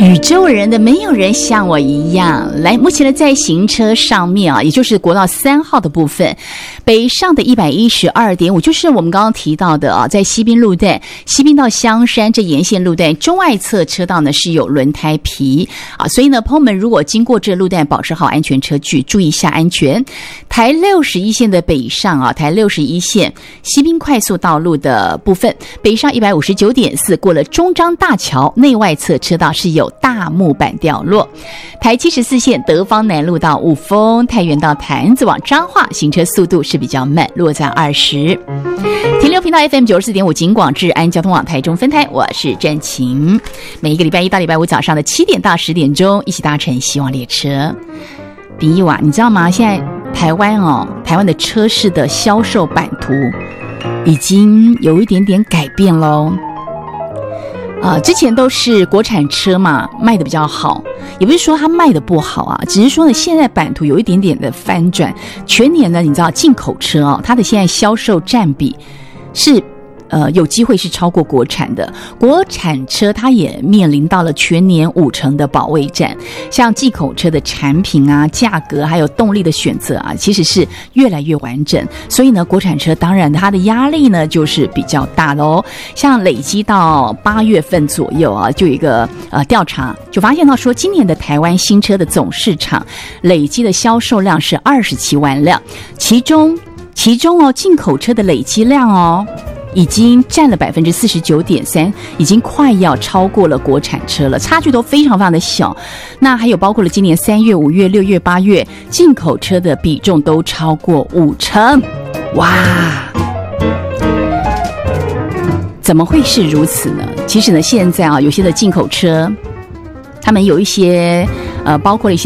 宇宙人的没有人像我一样。来，目前的在行车上面啊，也就是国道3号的部分，北上的112.5，就是我们刚刚提到的啊，在西滨路段，西滨到香山这沿线路段中外侧车道呢是有轮胎皮啊，所以呢，朋友们如果经过这路段，保持好安全车距，注意一下安全。台61线的北上啊，台61线西滨快速道路的部分，北上159.4，过了中彰大桥内外侧车道是有大木板掉落。台74线德芳南路到雾峰，太原到潭子往彰化，行车速度是比较慢，落在20。停留频道 FM 94.5警广治安交通网台中分台，我是詹晴。每一个礼拜一到礼拜五早上的7点到10点钟，一起搭乘希望列车。比一瓦，你知道吗？现在台湾的车市的销售版图已经有一点点改变咯。之前都是国产车嘛，卖的比较好，也不是说它卖的不好啊，只是说呢，现在版图有一点点的翻转。全年呢，你知道进口车它的现在销售占比是有机会是超过国产的。国产车它也面临到了全年50%的保卫战，像进口车的产品啊、价格还有动力的选择啊，其实是越来越完整。所以呢，国产车当然它的压力呢就是比较大的哦。像累积到8月份左右啊，就有一个调查就发现到说，今年的台湾新车的总市场累积的销售量是27万辆，其中进口车的累积量已经占了49.3%，已经快要超过了国产车了，差距都非常非常的小。那还有包括了今年3月、5月、6月、8月，进口车的比重都超过50%。哇！怎么会是如此呢？其实呢，现在有些的进口车，他们有一些包括了一些